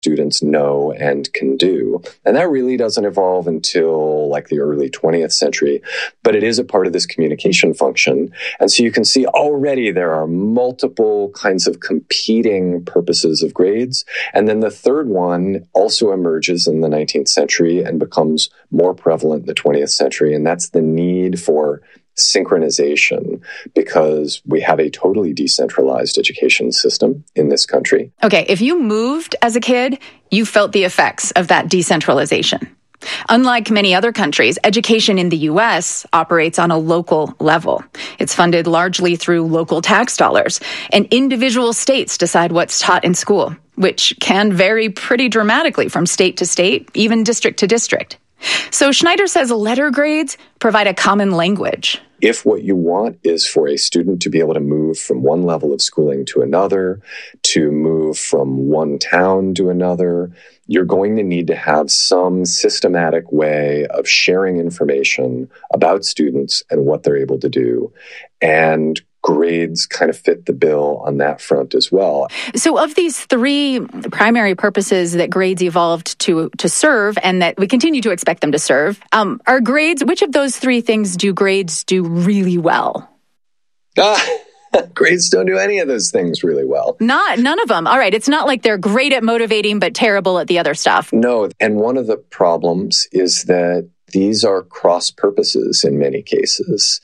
students know and can do. And that really doesn't evolve until like the early 20th century, but it is a part of this communication function. And so you can see already there are multiple kinds of competing purposes of grades. And then the third one also emerges in the 19th century and becomes more prevalent in the 20th century. And that's the need for synchronization, because we have a totally decentralized education system in this country. Okay, if you moved as a kid, you felt the effects of that decentralization. Unlike many other countries, education in the U.S. operates on a local level. It's funded largely through local tax dollars, and individual states decide what's taught in school, which can vary pretty dramatically from state to state, even district to district. So Schneider says letter grades provide a common language. If what you want is for a student to be able to move from one level of schooling to another, to move from one town to another, you're going to need to have some systematic way of sharing information about students and what they're able to do. And grades kind of fit the bill on that front as well. So of these three primary purposes that grades evolved to serve and that we continue to expect them to serve, are grades, which of those three things do grades do really well? Grades don't do any of those things really well. None of them. All right. It's not like they're great at motivating, but terrible at the other stuff. No. And one of the problems is that these are cross purposes in many cases.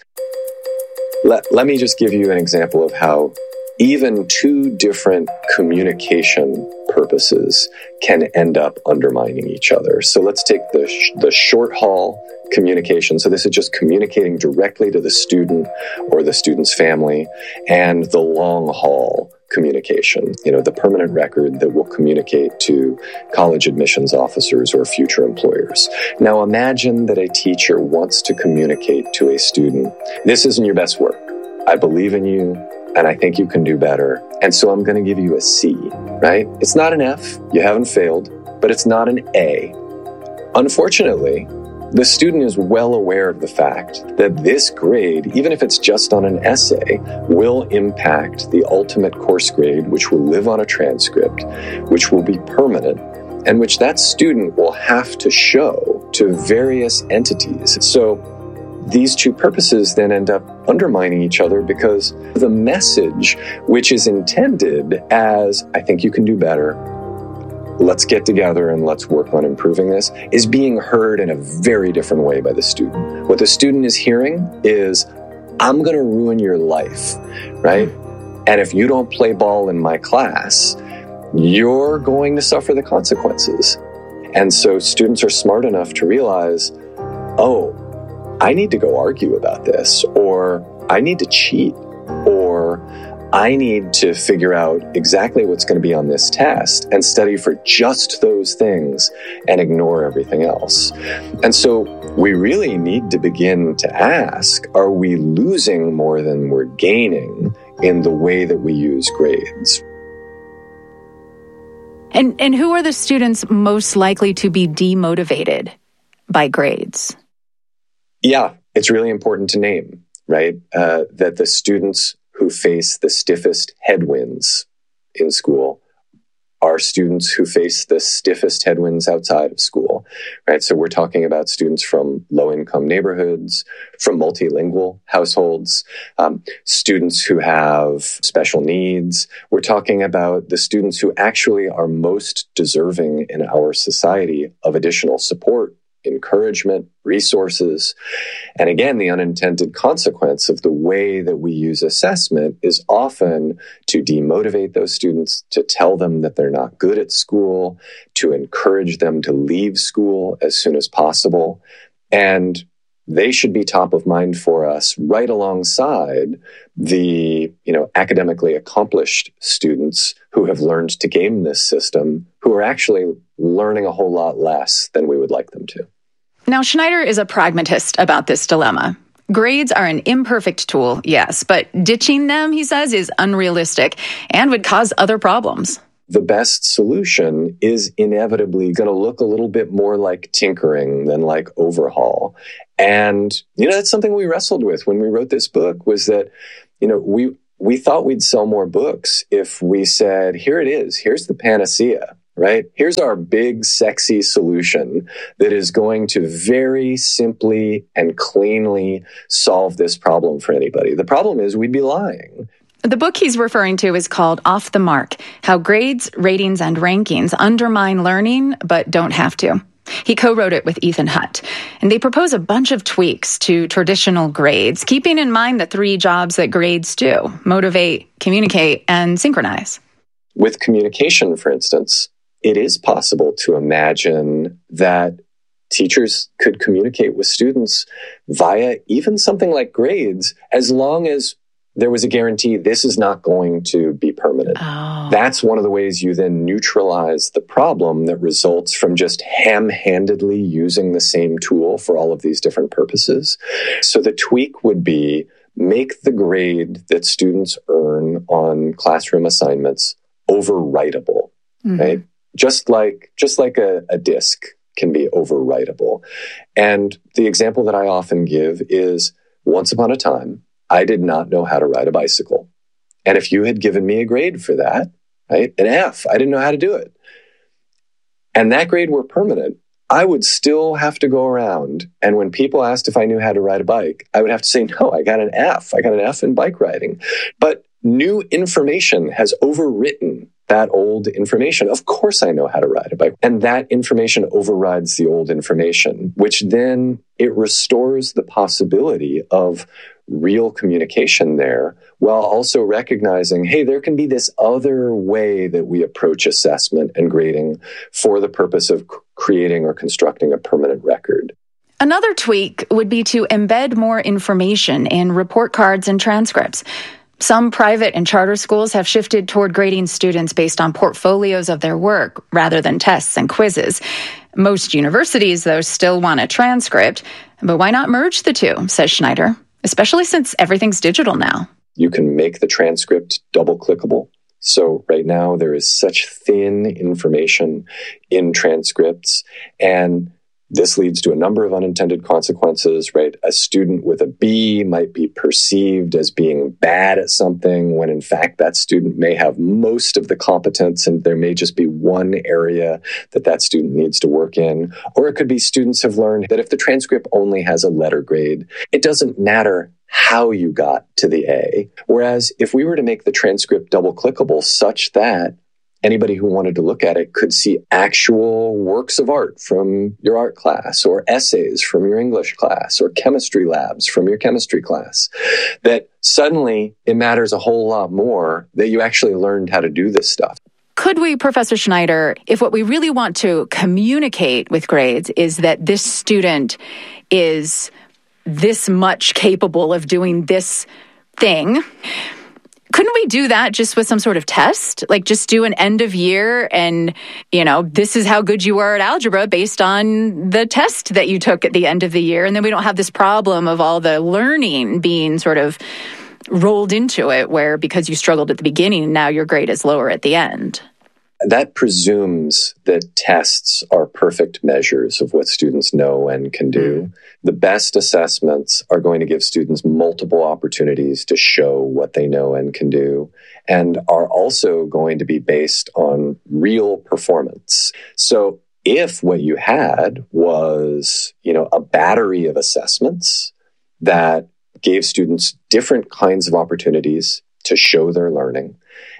Let me just give you an example of how even two different communication purposes can end up undermining each other. So let's take the short haul communication. So this is just communicating directly to the student or the student's family, and the long haul communication, the permanent record that will communicate to college admissions officers or future employers. Now imagine that a teacher wants to communicate to a student, this isn't your best work. I believe in you, and I think you can do better. And so I'm going to give you a C, right? It's not an F. You haven't failed, but it's not an A. Unfortunately, the student is well aware of the fact that this grade, even if it's just on an essay, will impact the ultimate course grade, which will live on a transcript, which will be permanent, and which that student will have to show to various entities. So these two purposes then end up undermining each other, because the message, which is intended as, I think you can do better, let's get together and let's work on improving this, is being heard in a very different way by the student. What the student is hearing is, I'm going to ruin your life, right? And if you don't play ball in my class, you're going to suffer the consequences. And so students are smart enough to realize, oh, I need to go argue about this, or I need to cheat, or I need to figure out exactly what's going to be on this test and study for just those things and ignore everything else. And so we really need to begin to ask, are we losing more than we're gaining in the way that we use grades? And who are the students most likely to be demotivated by grades? Yeah, it's really important to name, right? That the students who face the stiffest headwinds in school are students who face the stiffest headwinds outside of school, right? So we're talking about students from low-income neighborhoods, from multilingual households, students who have special needs. We're talking about the students who actually are most deserving in our society of additional support, encouragement, resources. And again, the unintended consequence of the way that we use assessment is often to demotivate those students, to tell them that they're not good at school, to encourage them to leave school as soon as possible. And they should be top of mind for us right alongside the, academically accomplished students who have learned to game this system, who are actually learning a whole lot less than we would like them to. Now, Schneider is a pragmatist about this dilemma. Grades are an imperfect tool, yes, but ditching them, he says, is unrealistic and would cause other problems. The best solution is inevitably going to look a little bit more like tinkering than like overhaul. And, that's something we wrestled with when we wrote this book, was that, we thought we'd sell more books if we said, here it is, here's the panacea, right? Here's our big, sexy solution that is going to very simply and cleanly solve this problem for anybody. The problem is we'd be lying. The book he's referring to is called Off the Mark: How Grades, Ratings, and Rankings Undermine Learning but Don't Have to. He co-wrote it with Ethan Hutt, and they propose a bunch of tweaks to traditional grades, keeping in mind the three jobs that grades do: motivate, communicate, and synchronize. With communication, for instance, it is possible to imagine that teachers could communicate with students via even something like grades, as long as there was a guarantee this is not going to be permanent. Oh. That's one of the ways you then neutralize the problem that results from just ham-handedly using the same tool for all of these different purposes. So the tweak would be make the grade that students earn on classroom assignments overwritable, right? Just like a disk can be overwritable. And the example that I often give is, once upon a time, I did not know how to ride a bicycle. And if you had given me a grade for that, right, an F, I didn't know how to do it, and that grade were permanent, I would still have to go around. And when people asked if I knew how to ride a bike, I would have to say, no, I got an F. I got an F in bike riding. But new information has overwritten that old information. Of course I know how to ride a bike. And that information overrides the old information, which then it restores the possibility of real communication there, while also recognizing, hey, there can be this other way that we approach assessment and grading for the purpose of creating or constructing a permanent record. Another tweak would be to embed more information in report cards and transcripts. Some private and charter schools have shifted toward grading students based on portfolios of their work rather than tests and quizzes. Most universities, though, still want a transcript. But why not merge the two, says Schneider, especially since everything's digital now. You can make the transcript double-clickable. So right now there is such thin information in transcripts, and this leads to a number of unintended consequences, right? A student with a B might be perceived as being bad at something when in fact that student may have most of the competence and there may just be one area that student needs to work in. Or it could be students have learned that if the transcript only has a letter grade, it doesn't matter how you got to the A. Whereas if we were to make the transcript double-clickable such that anybody who wanted to look at it could see actual works of art from your art class, or essays from your English class, or chemistry labs from your chemistry class, that suddenly it matters a whole lot more that you actually learned how to do this stuff. Could we, Professor Schneider, if what we really want to communicate with grades is that this student is this much capable of doing this thing, couldn't we do that just with some sort of test? Like just do an end of year and, this is how good you are at algebra based on the test that you took at the end of the year. And then we don't have this problem of all the learning being sort of rolled into it where because you struggled at the beginning, now your grade is lower at the end. That presumes that tests are perfect measures of what students know and can do. The best assessments are going to give students multiple opportunities to show what they know and can do, and are also going to be based on real performance. So if what you had was, a battery of assessments that gave students different kinds of opportunities to show their learning,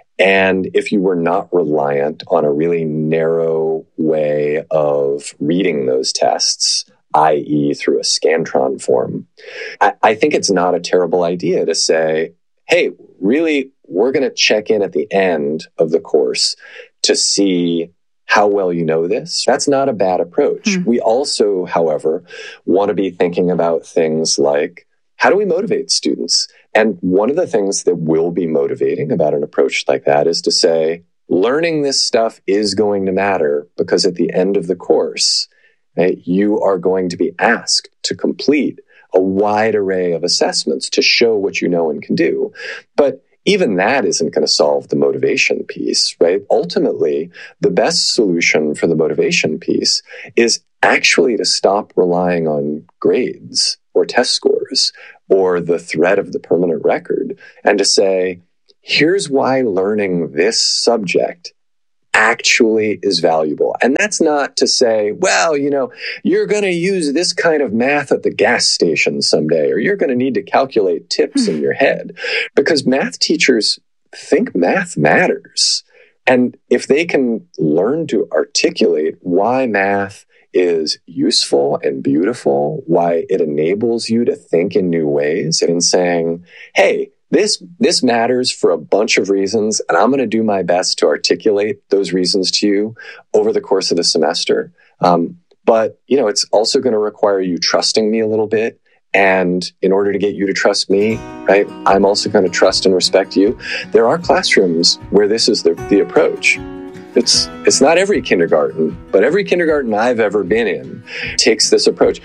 and if you were not reliant on a really narrow way of reading those tests, i.e. through a Scantron form, I think it's not a terrible idea to say, hey, really, we're going to check in at the end of the course to see how well you know this. That's not a bad approach. We also, however, want to be thinking about things like, how do we motivate students? And one of the things that will be motivating about an approach like that is to say, learning this stuff is going to matter because at the end of the course, right, you are going to be asked to complete a wide array of assessments to show what you know and can do. But even that isn't going to solve the motivation piece, right? Ultimately, the best solution for the motivation piece is actually to stop relying on grades or test scores or the threat of the permanent record, and to say, here's why learning this subject actually is valuable. And that's not to say, well, you're going to use this kind of math at the gas station someday, or you're going to need to calculate tips in your head, because math teachers think math matters. And if they can learn to articulate why math is useful and beautiful, why it enables you to think in new ways, and saying, hey, this matters for a bunch of reasons, and I'm going to do my best to articulate those reasons to you over the course of the semester. But it's also going to require you trusting me a little bit. And in order to get you to trust me, right, I'm also going to trust and respect you. There are classrooms where this is the approach. It's not every kindergarten, but every kindergarten I've ever been in takes this approach.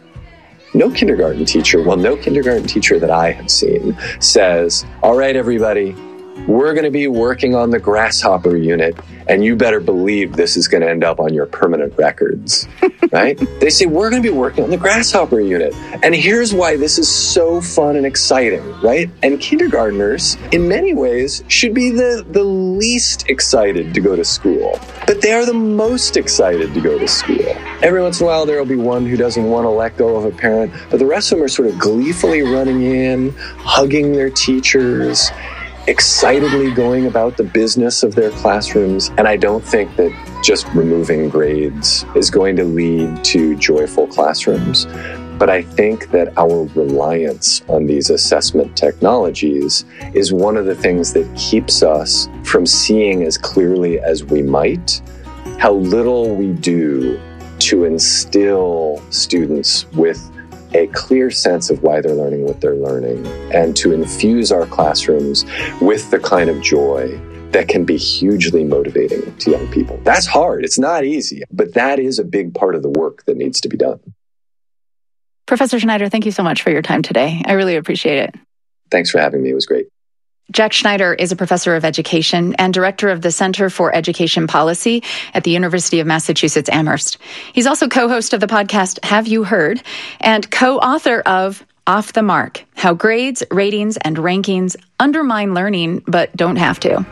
No kindergarten teacher that I have seen says, all right, everybody, we're going to be working on the grasshopper unit, and you better believe this is going to end up on your permanent records, right? They say, we're going to be working on the grasshopper unit, and here's why this is so fun and exciting, right? And kindergartners, in many ways, should be the least excited to go to school, but they are the most excited to go to school. Every once in a while, there will be one who doesn't want to let go of a parent, but the rest of them are sort of gleefully running in, hugging their teachers, excitedly going about the business of their classrooms. And I don't think that just removing grades is going to lead to joyful classrooms. But I think that our reliance on these assessment technologies is one of the things that keeps us from seeing as clearly as we might how little we do to instill students with a clear sense of why they're learning what they're learning, and to infuse our classrooms with the kind of joy that can be hugely motivating to young people. That's hard. It's not easy, but that is a big part of the work that needs to be done. Professor Schneider, thank you so much for your time today. I really appreciate it. Thanks for having me. It was great. Jack Schneider is a professor of education and director of the Center for Education Policy at the University of Massachusetts Amherst. He's also co-host of the podcast Have You Heard? And co-author of Off the Mark: How Grades, Ratings, and Rankings Undermine Learning but Don't Have to.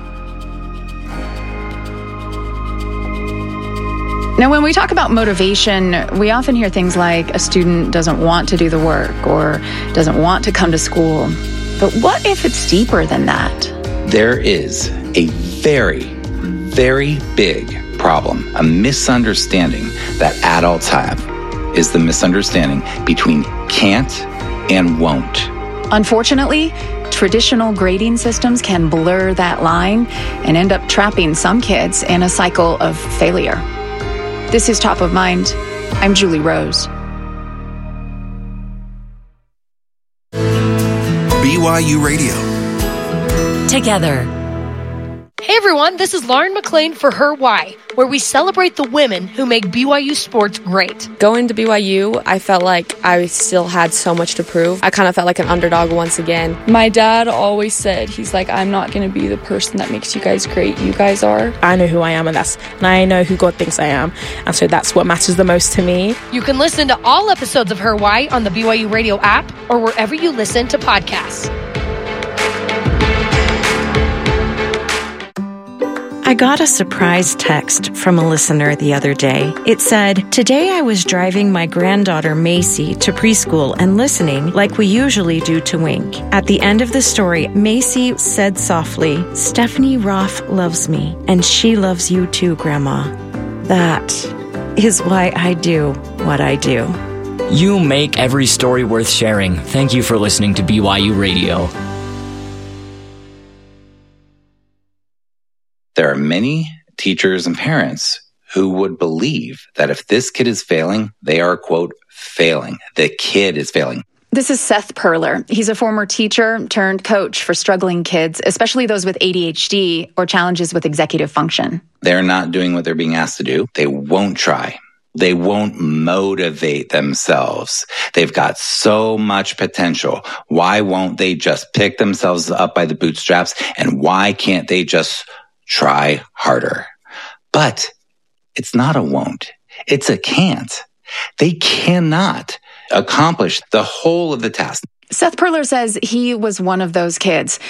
Now, when we talk about motivation, we often hear things like a student doesn't want to do the work or doesn't want to come to school. But what if it's deeper than that? There is a very, very big problem, a misunderstanding that adults have, is the misunderstanding between can't and won't. Unfortunately, traditional grading systems can blur that line and end up trapping some kids in a cycle of failure. This is Top of Mind. I'm Julie Rose. BYU Radio. Together. Hey everyone, this is Lauren McLean for Her Why, where we celebrate the women who make BYU sports great. Going to BYU, I felt like I still had so much to prove. I kind of felt like an underdog once again. My dad always said, he's like, I'm not going to be the person that makes you guys great. You guys are. I know who I am, and I know who God thinks I am. And so that's what matters the most to me. You can listen to all episodes of Her Why on the BYU Radio app or wherever you listen to podcasts. I got a surprise text from a listener the other day. It said, "Today I was driving my granddaughter Macy to preschool and listening like we usually do to Wink. At the end of the story, Macy said softly, 'Stephanie Roth loves me, and she loves you too, Grandma.' That is why I do what I do." You make every story worth sharing. Thank you for listening to BYU Radio. There are many teachers and parents who would believe that if this kid is failing, they are, quote, failing. The kid is failing. This is Seth Perler. He's a former teacher turned coach for struggling kids, especially those with ADHD or challenges with executive function. They're not doing what they're being asked to do. They won't try. They won't motivate themselves. They've got so much potential. Why won't they just pick themselves up by the bootstraps? And why can't they just try harder? But it's not a won't. It's a can't. They cannot accomplish the whole of the task. Seth Perler says he was one of those kids,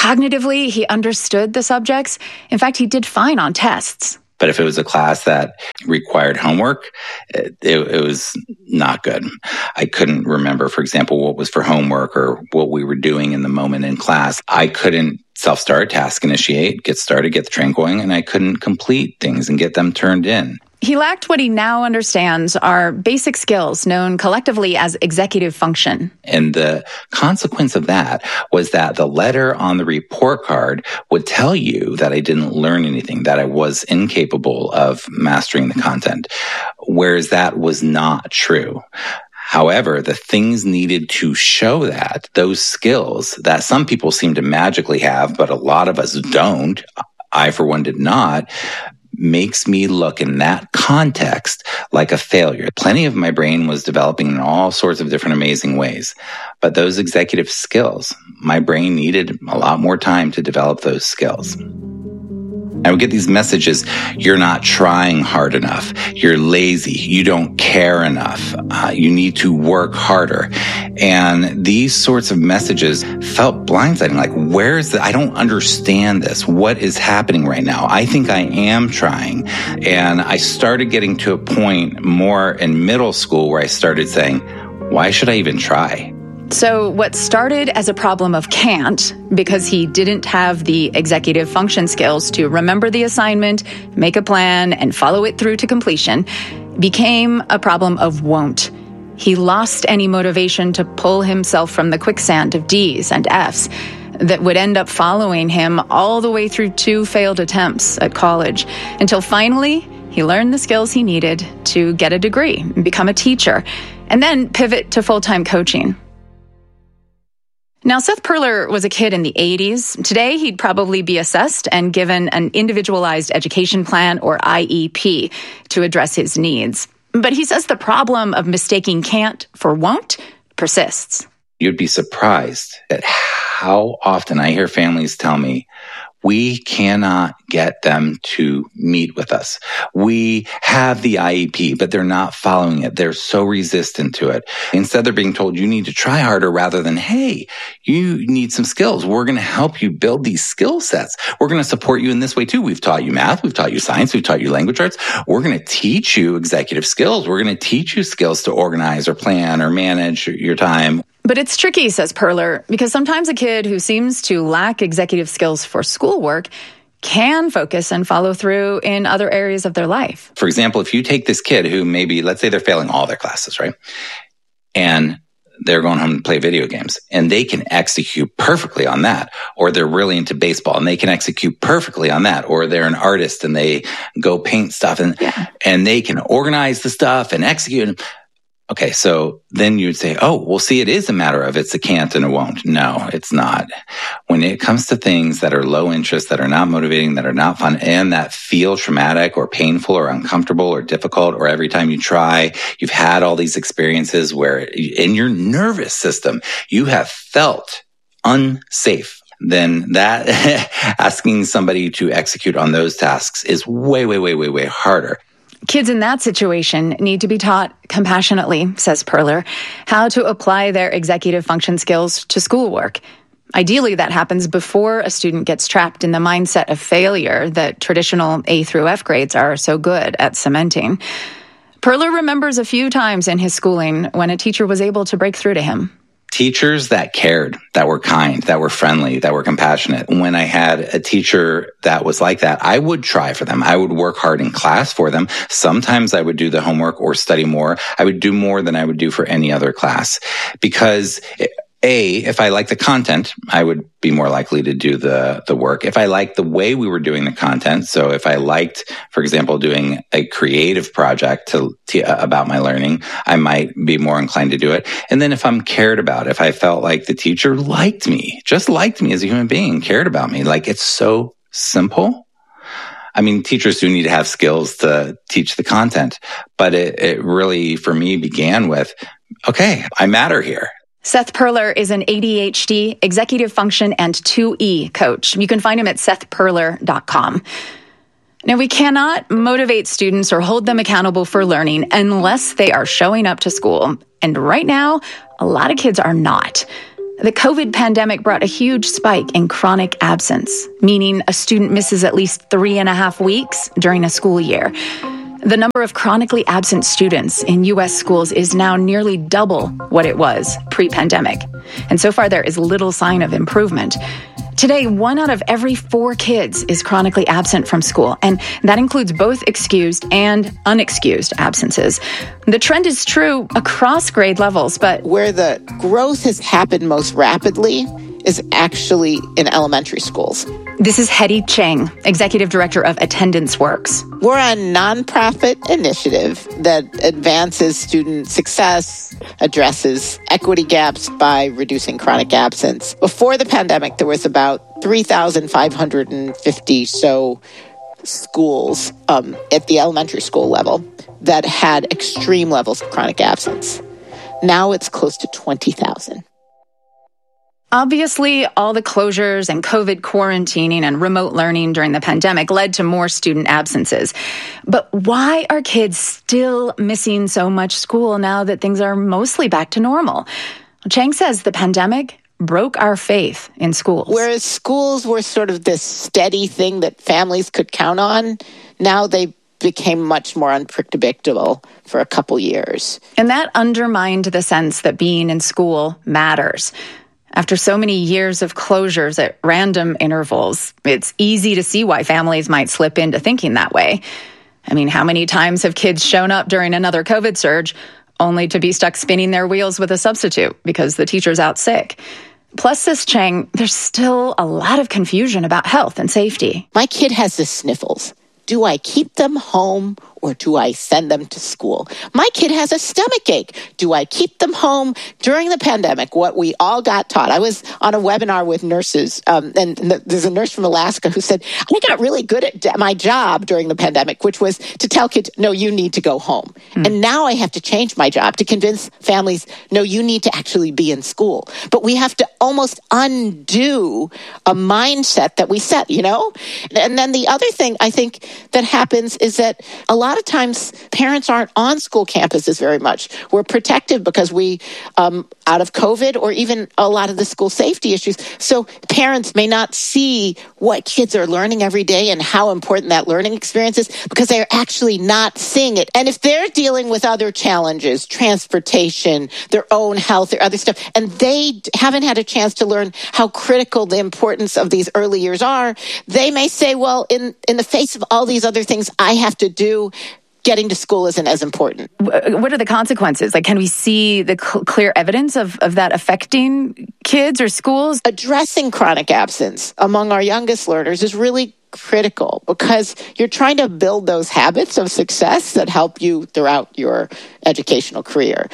Cognitively, he understood the subjects. In fact, he did fine on tests. But if it was a class that required homework, it was not good. I couldn't remember, for example, what was for homework or what we were doing in the moment in class. I couldn't self-start, task initiate, get started, get the train going, and I couldn't complete things and get them turned in. He lacked what he now understands are basic skills known collectively as executive function. And the consequence of that was that the letter on the report card would tell you that I didn't learn anything, that I was incapable of mastering the content, whereas that was not true. However, the things needed to show that, those skills that some people seem to magically have, but a lot of us don't, I for one did not, makes me look in that context like a failure. Plenty of my brain was developing in all sorts of different amazing ways. But those executive skills, my brain needed a lot more time to develop those skills. I would get these messages, you're not trying hard enough, you're lazy, you don't care enough, you need to work harder. And these sorts of messages felt blindsiding, like, where is I don't understand this. What is happening right now? I think I am trying. And I started getting to a point more in middle school where I started saying, why should I even try? So what started as a problem of can't, because he didn't have the executive function skills to remember the assignment, make a plan, and follow it through to completion, became a problem of won't. He lost any motivation to pull himself from the quicksand of D's and F's that would end up following him all the way through 2 failed attempts at college, until finally he learned the skills he needed to get a degree, become a teacher, and then pivot to full-time coaching. Now, Seth Perler was a kid in the 80s. Today, he'd probably be assessed and given an individualized education plan, or IEP, to address his needs. But he says the problem of mistaking can't for won't persists. You'd be surprised at how often I hear families tell me, we cannot get them to meet with us. We have the IEP, but they're not following it. They're so resistant to it. Instead, they're being told you need to try harder rather than, hey, you need some skills. We're going to help you build these skill sets. We're going to support you in this way too. We've taught you math. We've taught you science. We've taught you language arts. We're going to teach you executive skills. We're going to teach you skills to organize or plan or manage your time. But it's tricky, says Perler, because sometimes a kid who seems to lack executive skills for schoolwork can focus and follow through in other areas of their life. For example, if you take this kid who maybe, let's say they're failing all their classes, right? And they're going home to play video games, and they can execute perfectly on that. Or they're really into baseball and they can execute perfectly on that. Or they're an artist and they go paint stuff and they can organize the stuff and execute. Okay, so then you'd say, oh, well, see, it is a matter of it's a can't and a won't. No, it's not. When it comes to things that are low interest, that are not motivating, that are not fun, and that feel traumatic or painful or uncomfortable or difficult, or every time you try, you've had all these experiences where in your nervous system, you have felt unsafe, then that asking somebody to execute on those tasks is way, way, way, way, way harder. Kids in that situation need to be taught compassionately, says Perler, how to apply their executive function skills to schoolwork. Ideally, that happens before a student gets trapped in the mindset of failure that traditional A through F grades are so good at cementing. Perler remembers a few times in his schooling when a teacher was able to break through to him. Teachers that cared, that were kind, that were friendly, that were compassionate. When I had a teacher that was like that, I would try for them. I would work hard in class for them. Sometimes I would do the homework or study more. I would do more than I would do for any other class. Because if I liked the content, I would be more likely to do the work. If I liked the way we were doing the content, so if I liked, for example, doing a creative project about my learning, I might be more inclined to do it. And then if I'm cared about, if I felt like the teacher liked me, just liked me as a human being, cared about me, like it's so simple. I mean, teachers do need to have skills to teach the content, but it really, for me, began with, okay, I matter here. Seth Perler is an ADHD, executive function, and 2E coach. You can find him at sethperler.com. Now, we cannot motivate students or hold them accountable for learning unless they are showing up to school. And right now, a lot of kids are not. The COVID pandemic brought a huge spike in chronic absence, meaning a student misses at least 3.5 weeks during a school year. The number of chronically absent students in U.S. schools is now nearly double what it was pre-pandemic. And so far, there is little sign of improvement. Today, 1 out of every 4 kids is chronically absent from school, and that includes both excused and unexcused absences. The trend is true across grade levels, but where the growth has happened most rapidly is actually in elementary schools. This is Hetty Chang, Executive Director of Attendance Works. We're a nonprofit initiative that advances student success, addresses equity gaps by reducing chronic absence. Before the pandemic, there was about 3,550 schools at the elementary school level that had extreme levels of chronic absence. Now it's close to 20,000. Obviously, all the closures and COVID quarantining and remote learning during the pandemic led to more student absences. But why are kids still missing so much school now that things are mostly back to normal? Chang says the pandemic broke our faith in schools. Whereas schools were sort of this steady thing that families could count on, now they became much more unpredictable for a couple years. And that undermined the sense that being in school matters. After so many years of closures at random intervals, it's easy to see why families might slip into thinking that way. I mean, how many times have kids shown up during another COVID surge only to be stuck spinning their wheels with a substitute because the teacher's out sick? Plus, says Chang, there's still a lot of confusion about health and safety. My kid has the sniffles. Do I keep them home or do I send them to school? My kid has a stomach ache. Do I keep them home? During the pandemic, what we all got taught, I was on a webinar with nurses, and there's a nurse from Alaska who said, I got really good at my job during the pandemic, which was to tell kids, no, you need to go home. And now I have to change my job to convince families, no, you need to actually be in school. But we have to almost undo a mindset that we set, you know? And then the other thing I think that happens is that a lot of times parents aren't on school campuses very much. We're protective because we, out of COVID or even a lot of the school safety issues. So parents may not see what kids are learning every day and how important that learning experience is because they're actually not seeing it. And if they're dealing with other challenges, transportation, their own health, or other stuff, and they haven't had a chance to learn how critical the importance of these early years are, they may say, well, in the face of all these other things I have to do, getting to school isn't as important. What are the consequences? Like, can we see the clear evidence of that affecting kids or schools? Addressing chronic absence among our youngest learners is really critical because you're trying to build those habits of success that help you throughout your educational career.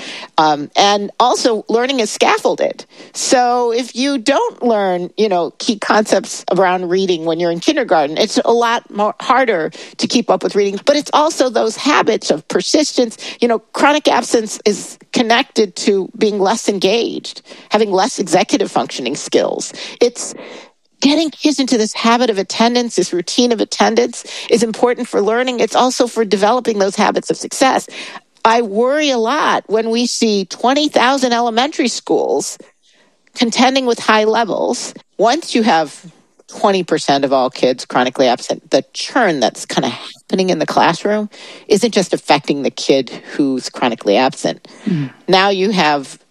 And also, learning is scaffolded. So if you don't learn, key concepts around reading when you're in kindergarten, it's a lot more harder to keep up with reading. But it's also those habits of persistence. Chronic absence is connected to being less engaged, having less executive functioning skills. It's getting kids into this habit of attendance, this routine of attendance is important for learning. It's also for developing those habits of success. I worry a lot when we see 20,000 elementary schools contending with high levels. Once you have 20% of all kids chronically absent, the churn that's kind of happening in the classroom isn't just affecting the kid who's chronically absent. Now you have,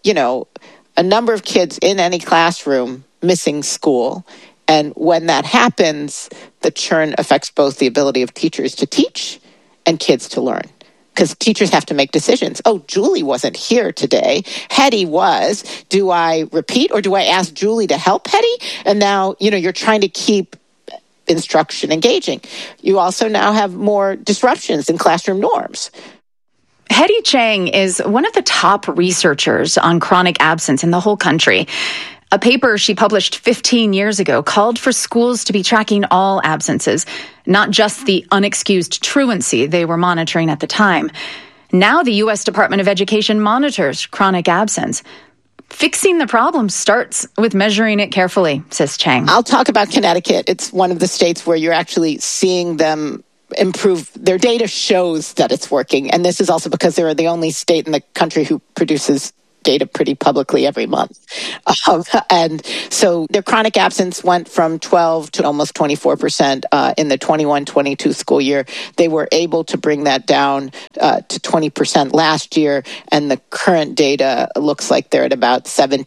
a number of kids in any classroom missing school. And when that happens, the churn affects both the ability of teachers to teach and kids to learn. Because teachers have to make decisions. Oh, Julie wasn't here today. Hetty was. Do I repeat or do I ask Julie to help Hetty? And now, you're trying to keep instruction engaging. You also now have more disruptions in classroom norms. Hetty Chang is one of the top researchers on chronic absence in the whole country. A paper she published 15 years ago called for schools to be tracking all absences, not just the unexcused truancy they were monitoring at the time. Now the U.S. Department of Education monitors chronic absence. Fixing the problem starts with measuring it carefully, says Chang. I'll talk about Connecticut. It's one of the states where you're actually seeing them improve. Their data shows that it's working. And this is also because they're the only state in the country who produces data pretty publicly every month. And so their chronic absence went from 12 to almost 24% in the 21-22 school year. They were able to bring that down to 20% last year, and the current data looks like they're at about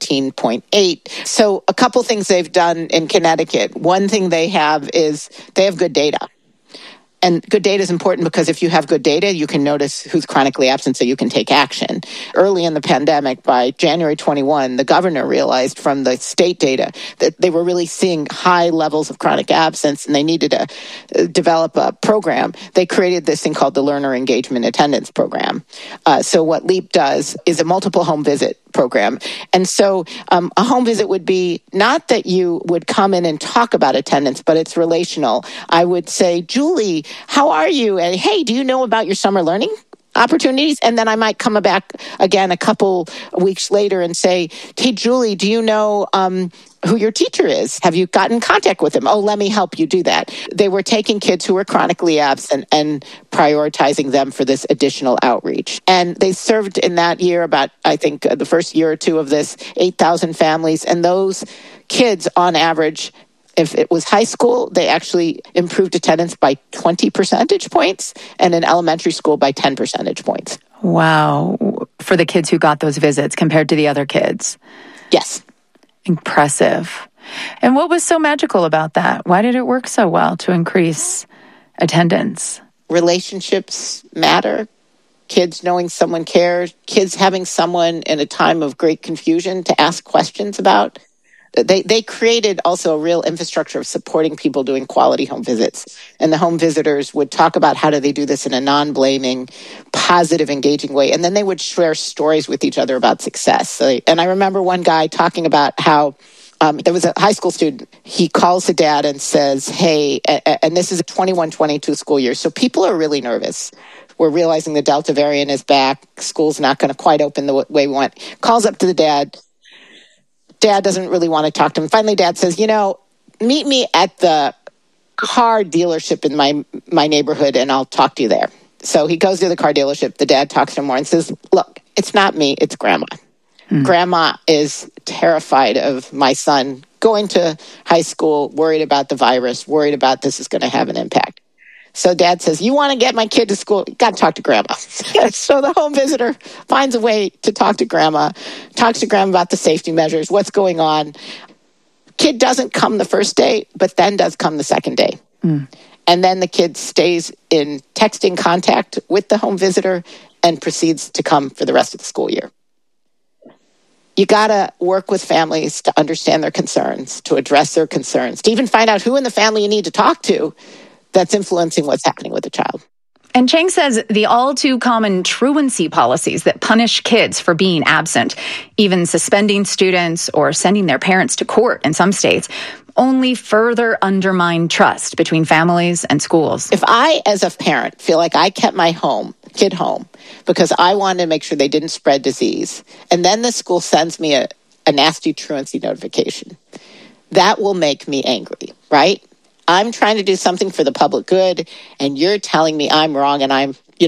17.8. So a couple things they've done in Connecticut. One thing they have is they have good data. And good data is important because if you have good data, you can notice who's chronically absent so you can take action. Early in the pandemic, by January 21, the governor realized from the state data that they were really seeing high levels of chronic absence and they needed to develop a program. They created this thing called the Learner Engagement Attendance Program. So what LEAP does is a multiple home visit program. And so a home visit would be not that you would come in and talk about attendance, but it's relational. I would say, Julie, how are you? And hey, do you know about your summer learning opportunities? And then I might come back again a couple weeks later and say, hey, Julie, do you know who your teacher is? Have you gotten in contact with him? Oh, let me help you do that. They were taking kids who were chronically absent and prioritizing them for this additional outreach. And they served in that year about, I think, the first year or two of this, 8,000 families. And those kids, on average, if it was high school, they actually improved attendance by 20 percentage points, and in elementary school by 10 percentage points. Wow. For the kids who got those visits compared to the other kids. Yes. Impressive. And what was so magical about that? Why did it work so well to increase attendance? Relationships matter. Kids knowing someone cares. Kids having someone in a time of great confusion to ask questions about. They created also a real infrastructure of supporting people doing quality home visits. And the home visitors would talk about how do they do this in a non-blaming, positive, engaging way. And then they would share stories with each other about success. And I remember one guy talking about how there was a high school student. He calls the dad and says, hey, and this is a 21-22 school year. So people are really nervous. We're realizing the Delta variant is back. School's not going to quite open the way we want. Calls up to the dad. Dad doesn't really want to talk to him. Finally, Dad says, meet me at the car dealership in my neighborhood and I'll talk to you there. So he goes to the car dealership. The dad talks to him more and says, look, it's not me, it's Grandma. Grandma is terrified of my son going to high school, worried about the virus, worried about this is going to have an impact. So Dad says, you want to get my kid to school? You got to talk to Grandma. So the home visitor finds a way to talk to Grandma, talks to Grandma about the safety measures, what's going on. Kid doesn't come the first day, but then does come the second day. And then the kid stays in texting contact with the home visitor and proceeds to come for the rest of the school year. You got to work with families to understand their concerns, to address their concerns, to even find out who in the family you need to talk to that's influencing what's happening with the child. And Chang says the all too common truancy policies that punish kids for being absent, even suspending students or sending their parents to court in some states, only further undermine trust between families and schools. If I, as a parent, feel like I kept my kid home because I wanted to make sure they didn't spread disease, and then the school sends me a nasty truancy notification, that will make me angry, right? I'm trying to do something for the public good, and you're telling me I'm wrong, and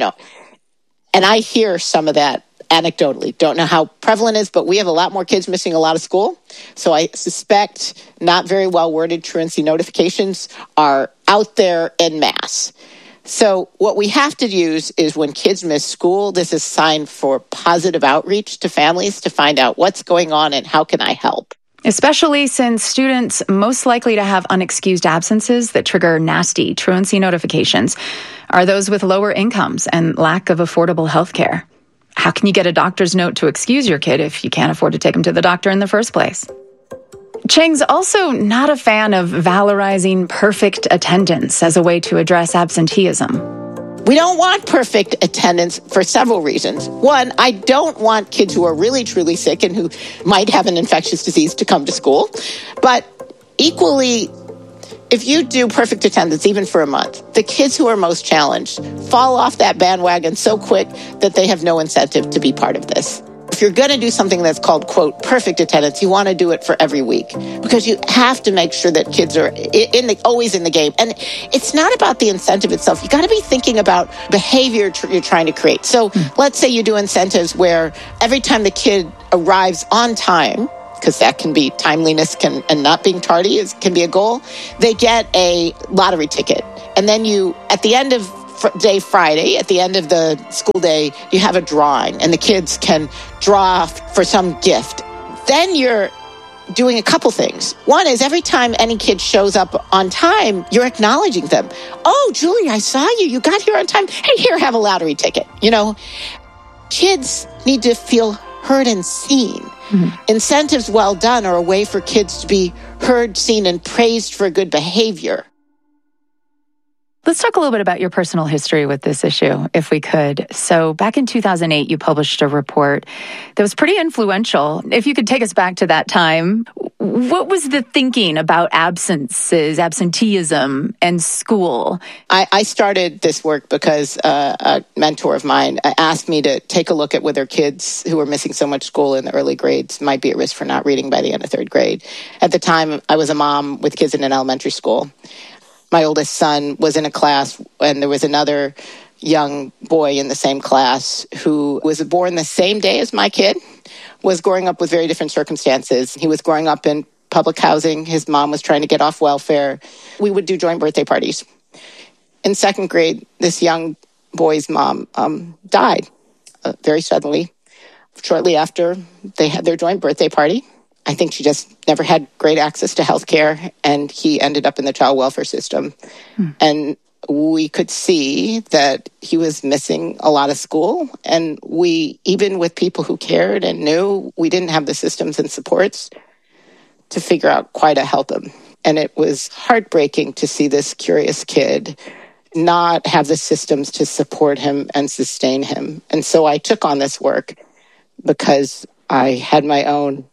and I hear some of that anecdotally. Don't know how prevalent it is, but we have a lot more kids missing a lot of school. So I suspect not very well-worded truancy notifications are out there en masse. So what we have to use is when kids miss school, this is a sign for positive outreach to families to find out what's going on and how can I help. Especially since students most likely to have unexcused absences that trigger nasty truancy notifications are those with lower incomes and lack of affordable health care. How can you get a doctor's note to excuse your kid if you can't afford to take him to the doctor in the first place? Chang's also not a fan of valorizing perfect attendance as a way to address absenteeism. We don't want perfect attendance for several reasons. One, I don't want kids who are really, truly sick and who might have an infectious disease to come to school. But equally, if you do perfect attendance, even for a month, the kids who are most challenged fall off that bandwagon so quick that they have no incentive to be part of this. If you're going to do something that's called, quote, perfect attendance, you want to do it for every week because you have to make sure that kids are always in the game. And it's not about the incentive itself. You got to be thinking about behavior you're trying to create. So let's say you do incentives where every time the kid arrives on time, because that can be timeliness and not being tardy can be a goal, they get a lottery ticket. And then at the end of day Friday, at the end of the school day, you have a drawing and the kids can draw for some gift. Then you're doing a couple things. One is every time any kid shows up on time, you're acknowledging them. Oh, Julie, I saw you. You got here on time. Hey, here, have a lottery ticket. Kids need to feel heard and seen. Mm-hmm. Incentives well done are a way for kids to be heard, seen, and praised for good behavior. Let's talk a little bit about your personal history with this issue, if we could. So back in 2008, you published a report that was pretty influential. If you could take us back to that time, what was the thinking about absences, absenteeism, and school? I started this work because a mentor of mine asked me to take a look at whether kids who were missing so much school in the early grades might be at risk for not reading by the end of third grade. At the time, I was a mom with kids in an elementary school. My oldest son was in a class, and there was another young boy in the same class who was born the same day as my kid, was growing up with very different circumstances. He was growing up in public housing. His mom was trying to get off welfare. We would do joint birthday parties. In second grade, this young boy's mom died very suddenly, shortly after they had their joint birthday party. I think she just never had great access to health care, and he ended up in the child welfare system. And we could see that he was missing a lot of school. And we, even with people who cared and knew, we didn't have the systems and supports to figure out quite how to help him. And it was heartbreaking to see this curious kid not have the systems to support him and sustain him. And so I took on this work because I had my own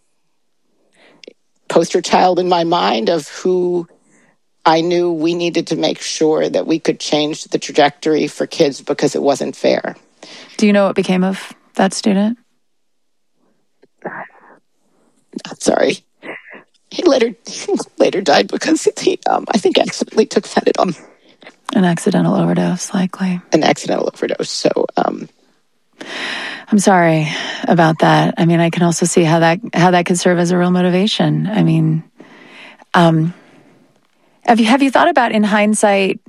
poster child in my mind of who I knew we needed to make sure that we could change the trajectory for kids because it wasn't fair. Do you know what became of that student? I'm sorry. He later died because he, I think, accidentally took fentanyl. An accidental overdose, likely. An accidental overdose. So, I'm sorry about that. I mean, I can also see how that could serve as a real motivation. I mean, have you thought about, in hindsight,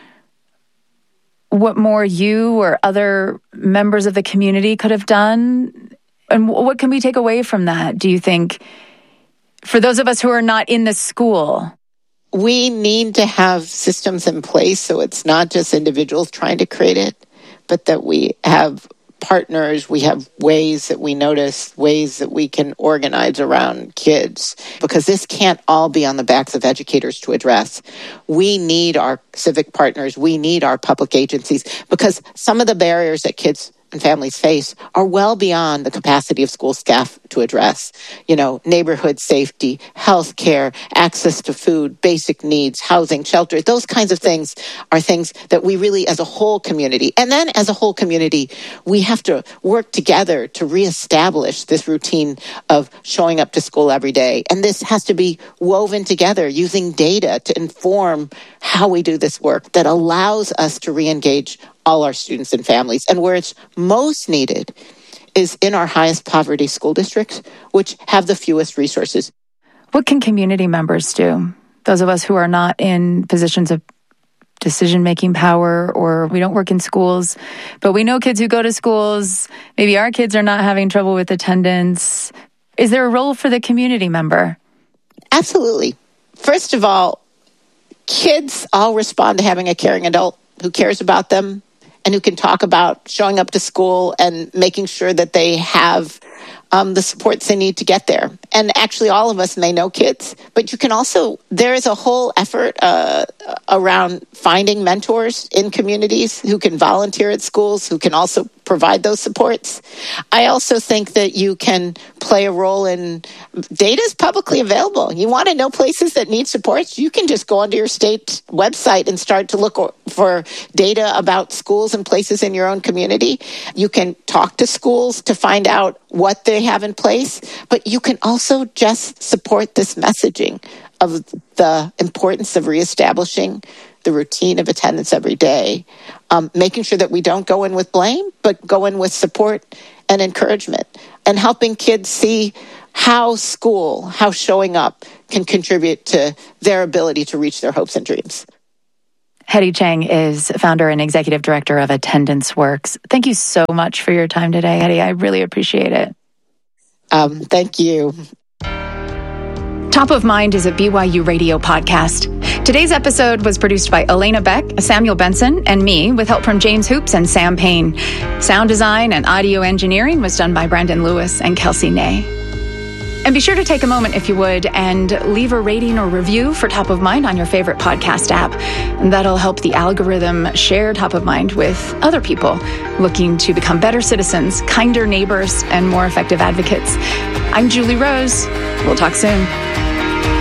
what more you or other members of the community could have done? And what can we take away from that, do you think, for those of us who are not in the school? We need to have systems in place so it's not just individuals trying to create it, but that we have partners, we have ways that we notice, ways that we can organize around kids, because this can't all be on the backs of educators to address. We need our civic partners, we need our public agencies, because some of the barriers that kids and families face are well beyond the capacity of school staff to address. Neighborhood safety, health care, access to food, basic needs, housing, shelter, those kinds of things are things that we really, as a whole community, and then as a whole community, we have to work together to reestablish this routine of showing up to school every day. And this has to be woven together using data to inform how we do this work that allows us to re-engage all our students and families. And where it's most needed is in our highest poverty school districts, which have the fewest resources. What can community members do? Those of us who are not in positions of decision-making power, or we don't work in schools, but we know kids who go to schools. Maybe our kids are not having trouble with attendance. Is there a role for the community member? Absolutely. First of all, kids all respond to having a caring adult who cares about them and who can talk about showing up to school and making sure that they have the supports they need to get there. And actually, all of us may know kids, but you can also, there is a whole effort around finding mentors in communities who can volunteer at schools, who can also provide those supports. I also think that you can play a role in, data is publicly available. You want to know places that need supports? You can just go onto your state website and start to look for data about schools and places in your own community. You can talk to schools to find out what they have in place, but you can also just support this messaging of the importance of reestablishing the routine of attendance every day, making sure that we don't go in with blame, but go in with support and encouragement, and helping kids see how school, how showing up can contribute to their ability to reach their hopes and dreams. Hetty Chang is founder and executive director of Attendance Works. Thank you so much for your time today, Hetty. I really appreciate it. Thank you. Top of Mind is a BYU radio podcast. Today's episode was produced by Elena Beck, Samuel Benson, and me, with help from James Hoops and Sam Payne. Sound design and audio engineering was done by Brandon Lewis and Kelsey Ney. And be sure to take a moment, if you would, and leave a rating or review for Top of Mind on your favorite podcast app. And that'll help the algorithm share Top of Mind with other people looking to become better citizens, kinder neighbors, and more effective advocates. I'm Julie Rose. We'll talk soon.